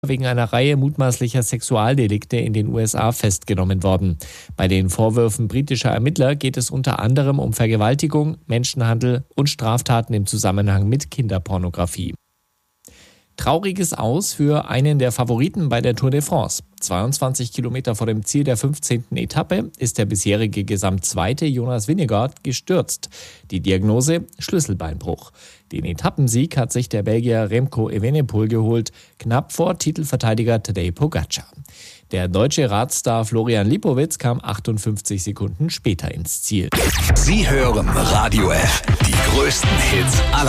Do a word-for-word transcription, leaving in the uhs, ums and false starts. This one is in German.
wegen einer Reihe mutmaßlicher Sexualdelikte in den U S A festgenommen worden. Bei den Vorwürfen britischer Ermittler geht es unter anderem um Vergewaltigung, Menschenhandel und Straftaten im Zusammenhang mit Kinderpornografie. Trauriges Aus für einen der Favoriten bei der Tour de France. zweiundzwanzig Kilometer vor dem Ziel der fünfzehnten Etappe ist der bisherige Gesamtzweite Jonas Vingegaard gestürzt. Die Diagnose: Schlüsselbeinbruch. Den Etappensieg hat sich der Belgier Remco Evenepoel geholt, knapp vor Titelverteidiger Tadej Pogacar. Der deutsche Radstar Florian Lipowitz kam achtundfünfzig Sekunden später ins Ziel. Sie hören Radio F, die größten Hits aller